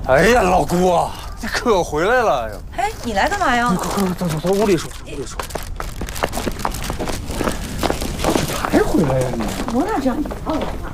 哎呀，老姑啊，你可回来了呀！ 哎，你来干嘛呀？ 快，到屋里说，屋里说。这才回来呀你！ 我哪知道你到了啊？